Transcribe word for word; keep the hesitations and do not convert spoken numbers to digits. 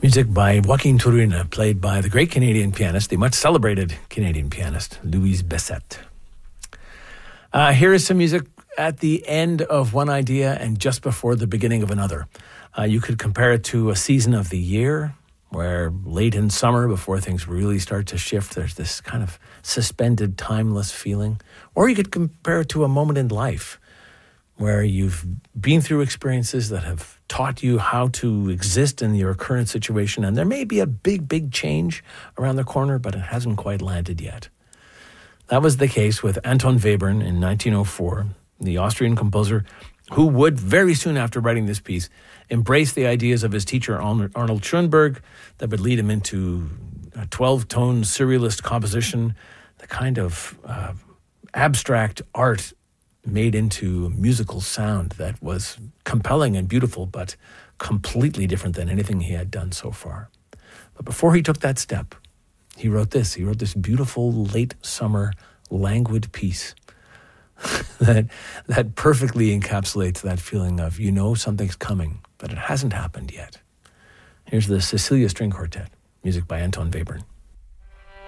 Music by Joaquin Turina, played by the great Canadian pianist, the much celebrated Canadian pianist, Louise Bessette. Uh, here is some music at the end of one idea and just before the beginning of another. Uh, you could compare it to a season of the year where late in summer, before things really start to shift, there's this kind of suspended, timeless feeling. Or you could compare it to a moment in life where you've been through experiences that have taught you how to exist in your current situation, and there may be a big, big change around the corner, but it hasn't quite landed yet. That was the case with Anton Webern in nineteen oh four, the Austrian composer who would, very soon after writing this piece, embrace the ideas of his teacher Arnold Schoenberg that would lead him into a twelve-tone surrealist composition, the kind of uh, abstract art made into musical sound that was compelling and beautiful, but completely different than anything he had done so far. But before he took that step, he wrote this. He wrote this beautiful late summer languid piece that that perfectly encapsulates that feeling of, you know, something's coming, but it hasn't happened yet. Here's the Cecilia String Quartet, music by Anton Webern.